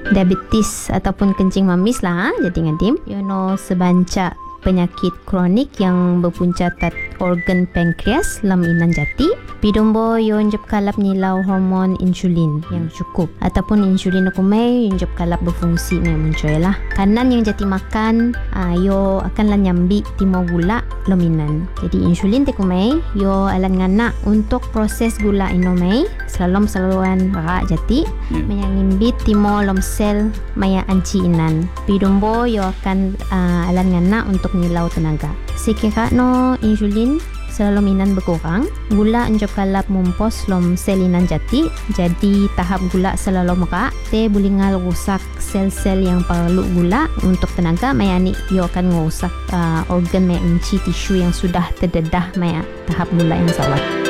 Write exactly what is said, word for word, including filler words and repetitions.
diabetes ataupun kencing mamis lah. Jadi ngadim, you know sebanyak penyakit kronik yang berpunca tat organ pankreas lam inan jati. Pidumbo yo njop kalap nilau hormon insulin yang cukup ataupun insulin kumai njop kalap berfungsi me muncul lah. Kanan yang jati makan uh, yo akan lan nyambi timo gula lominan. Jadi insulin te kumai yo alan ngana untuk proses gula inomai selalu saluran rak jati yeah. menyangimbit timo lom sel maya anci inan. Pidumbo yo akan uh, alan ngana untuk nilau tenaga. Sekira no insulin selalu minan berkurang, gula njop kalap mumpos lom sel inan jati, jadi tahap gula selalu merak, te bulingal rusak sel-sel yang perlu gula untuk tenaga, mayani yo akan merusak uh, organ maya inci tisu yang sudah terdedah maya tahap gula yang sawat.